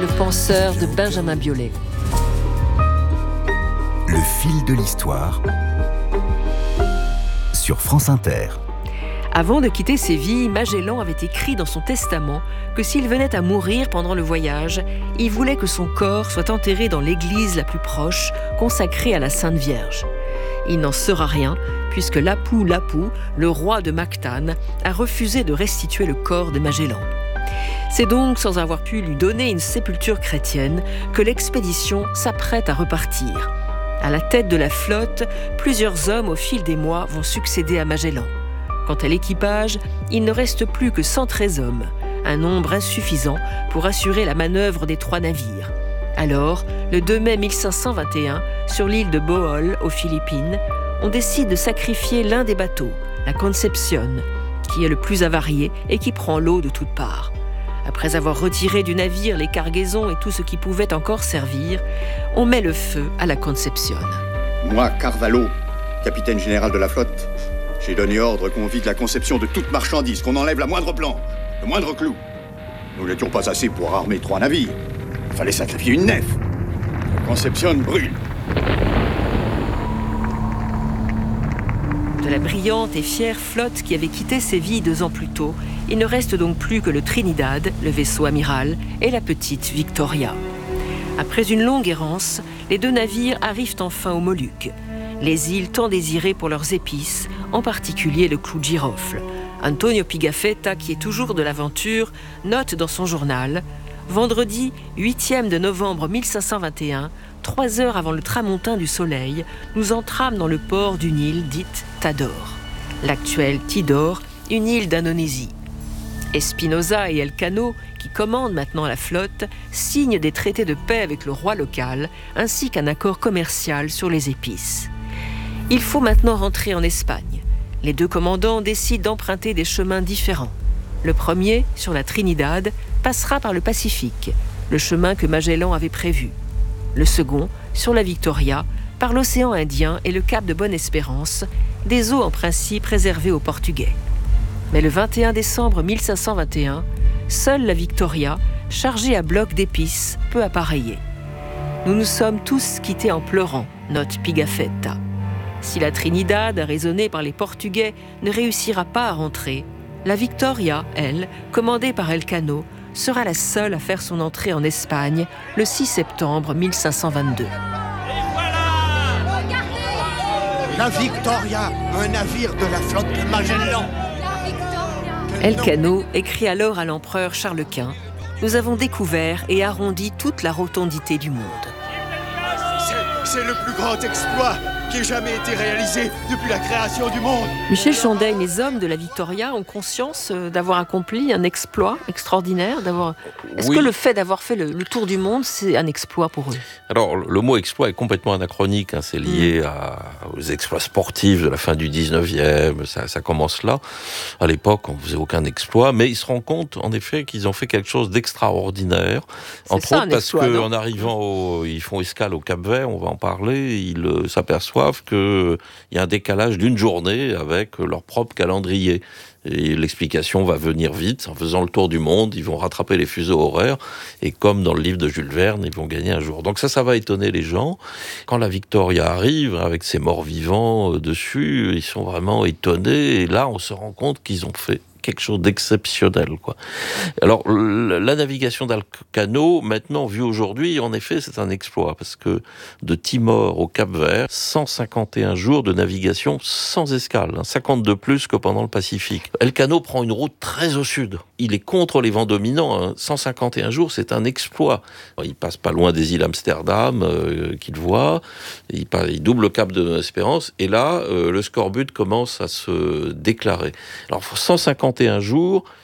le penseur de Benjamin Biolay. Le fil de l'histoire sur France Inter. Avant de quitter Séville, Magellan avait écrit dans son testament que s'il venait à mourir pendant le voyage, il voulait que son corps soit enterré dans l'église la plus proche, consacrée à la Sainte Vierge. Il n'en sera rien, puisque Lapu Lapu, le roi de Mactan, a refusé de restituer le corps de Magellan. C'est donc sans avoir pu lui donner une sépulture chrétienne que l'expédition s'apprête à repartir. À la tête de la flotte, plusieurs hommes au fil des mois vont succéder à Magellan. Quant à l'équipage, il ne reste plus que 113 hommes, un nombre insuffisant pour assurer la manœuvre des 3 navires. Alors, le 2 mai 1521, sur l'île de Bohol, aux Philippines, on décide de sacrifier l'un des bateaux, la Concepción, qui est le plus avarié et qui prend l'eau de toutes parts. Après avoir retiré du navire les cargaisons et tout ce qui pouvait encore servir, on met le feu à la Concepción. Moi, Carvalho, capitaine général de la flotte, j'ai donné ordre qu'on vide la Concepción de toute marchandise, qu'on enlève la moindre planche, le moindre clou. Nous n'étions pas assez pour armer 3 navires. Il fallait sacrifier une nef. La Concepción brûle. De la brillante et fière flotte qui avait quitté Séville 2 ans plus tôt, il ne reste donc plus que le Trinidad, le vaisseau amiral, et la petite Victoria. Après une longue errance, les 2 navires arrivent enfin aux Moluques, les îles tant désirées pour leurs épices, en particulier le clou de girofle. Antonio Pigafetta, qui est toujours de l'aventure, note dans son journal « Vendredi 8e de novembre 1521, 3 heures avant le tramontin du soleil, nous entrâmes dans le port d'une île dite Tador, l'actuelle Tidor, une île d'Indonésie. Espinosa et Elcano, qui commandent maintenant la flotte, signent des traités de paix avec le roi local, ainsi qu'un accord commercial sur les épices. Il faut maintenant rentrer en Espagne. Les 2 commandants décident d'emprunter des chemins différents. Le premier, sur la Trinidad, passera par le Pacifique, le chemin que Magellan avait prévu. Le second, sur la Victoria, par l'océan Indien et le cap de Bonne-Espérance, des eaux en principe réservées aux Portugais. Mais le 21 décembre 1521, seule la Victoria, chargée à bloc d'épices, peut appareiller. Nous nous sommes tous quittés en pleurant, note Pigafetta. Si la Trinidad, raisonnée par les Portugais, ne réussira pas à rentrer, la Victoria, elle, commandée par Elcano, sera la seule à faire son entrée en Espagne le 6 septembre 1522. La Victoria, un navire de la flotte de Magellan. Elcano écrit alors à l'empereur Charles Quint « Nous avons découvert et arrondi toute la rotondité du monde. » C'est le plus grand exploit qui ait jamais été réalisé depuis la création du monde. Michel Chandaigne, les hommes de la Victoria ont conscience d'avoir accompli un exploit extraordinaire. Est-ce que le fait d'avoir fait le tour du monde, c'est un exploit pour eux? Alors, le mot exploit est complètement anachronique. C'est lié aux exploits sportifs de la fin du 19e. Ça commence là. À l'époque, on ne faisait aucun exploit. Mais ils se rendent compte, en effet, qu'ils ont fait quelque chose d'extraordinaire. Entre autres parce qu'en arrivant, ils font escale au Cap-Vert, on va en parler, ils s'aperçoivent qu'il y a un décalage d'1 journée avec leur propre calendrier. Et l'explication va venir vite. En faisant le tour du monde, ils vont rattraper les fuseaux horaires. Et comme dans le livre de Jules Verne, ils vont gagner 1 jour. Donc ça va étonner les gens. Quand la Victoria arrive, avec ses morts vivants dessus, ils sont vraiment étonnés. Et là, on se rend compte qu'ils ont fait quelque chose d'exceptionnel, quoi. Alors, la navigation d'Elcano, maintenant, vue aujourd'hui, en effet, c'est un exploit, parce que de Timor au Cap-Vert, 151 jours de navigation sans escale, 52 plus que pendant le Pacifique. Elcano prend une route très au sud. Il est contre les vents dominants, 151 jours, c'est un exploit. Il passe pas loin des îles Amsterdam, qu'il voit, il double le cap de Espérance, et là, le scorbut commence à se déclarer. Alors, 151 jours,